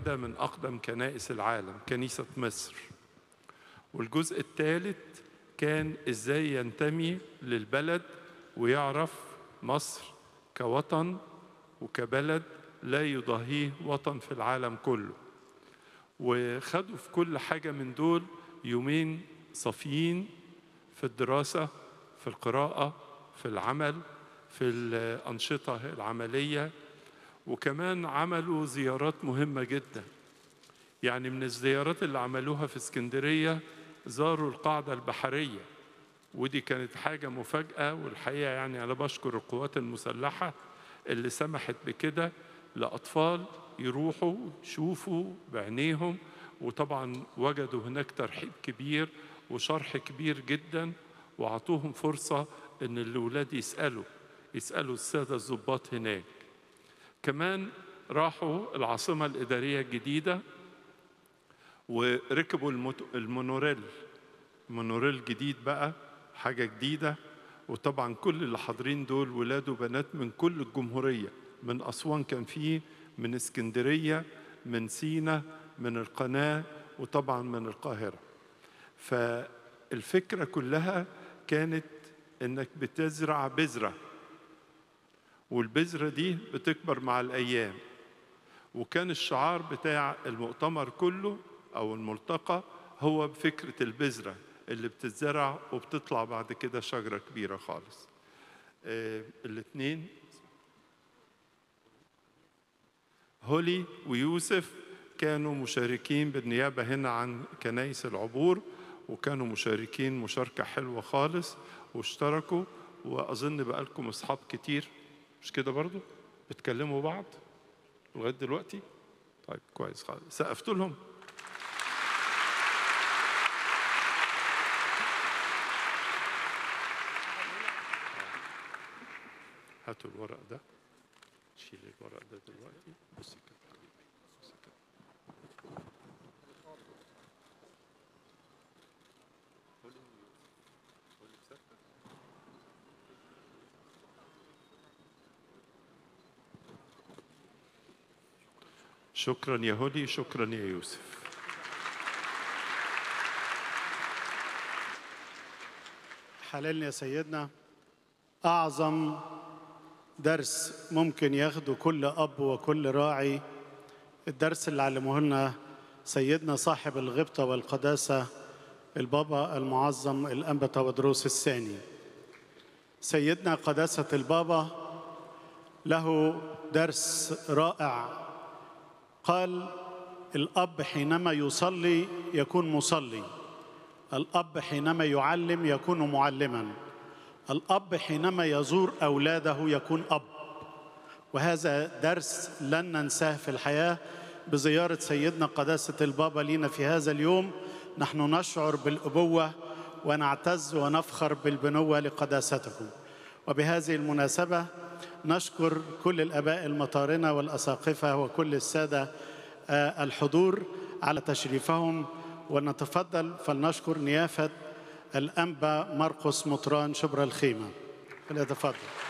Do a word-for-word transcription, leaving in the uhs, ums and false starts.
كده من أقدم كنائس العالم، كنيسة مصر. والجزء الثالث كان إزاي ينتمي للبلد ويعرف مصر كوطن وكبلد لا يضاهيه وطن في العالم كله. وخدوا في كل حاجة من دول يومين صافيين في الدراسة، في القراءة، في العمل، في الأنشطة العملية. وكمان عملوا زيارات مهمة جدا. يعني من الزيارات اللي عملوها في اسكندرية زاروا القاعدة البحرية، ودي كانت حاجة مفاجأة. والحقيقة يعني أنا بشكر القوات المسلحة اللي سمحت بكده لأطفال يروحوا يشوفوا بعينيهم. وطبعا وجدوا هناك ترحيب كبير وشرح كبير جدا، وعطوهم فرصة إن الأولاد يسألوا يسألوا السادة الضباط هناك. كمان راحوا العاصمة الإدارية الجديدة وركبوا المونوريل. المونوريل جديد بقى، حاجة جديدة. وطبعا كل اللي حاضرين دول ولاد وبنات من كل الجمهورية، من أسوان كان فيه، من اسكندرية، من سينا، من القناة، وطبعا من القاهرة. فالفكرة كلها كانت إنك بتزرع بذرة، والبذرة دي بتكبر مع الأيام. وكان الشعار بتاع المؤتمر كله أو الملتقى هو بفكرة البذرة اللي بتتزرع وبتطلع بعد كده شجرة كبيرة خالص. آه الاثنين هولي ويوسف كانوا مشاركين بالنيابة هنا عن كنائس العبور، وكانوا مشاركين مشاركة حلوة خالص واشتركوا. وأظن بقى لكم أصحاب كتير، مش كده برضو؟ بتكلموا بعض لغاية دلوقتي؟ طيب كويس خالص. سقفتوا لهم؟ هاتوا الورق ده، شيل الورق ده دلوقتي. بصي كده حبيبي، بصي كده. شكرا يا هولي، شكرا يا يوسف. حللني يا سيدنا. أعظم درس ممكن ياخده كل أب وكل راعي، الدرس اللي علمه لنا سيدنا صاحب الغبطة والقداسة البابا المعظم الأنبا تودروس الثاني. سيدنا قداسة البابا له درس رائع. قال: الأب حينما يصلي يكون مصلي، الأب حينما يعلم يكون معلما، الأب حينما يزور أولاده يكون أب. وهذا درس لن ننساه في الحياة. بزيارة سيدنا قداسة البابا لينا في هذا اليوم نحن نشعر بالأبوة ونعتز ونفخر بالبنوة لقداستكم. وبهذه المناسبة نشكر كل الآباء المطارنة والأساقفة وكل السادة الحضور على تشريفهم. ونتفضل فلنشكر نيافة الأنبا مرقس مطران شبرا الخيمة. فليتفضل.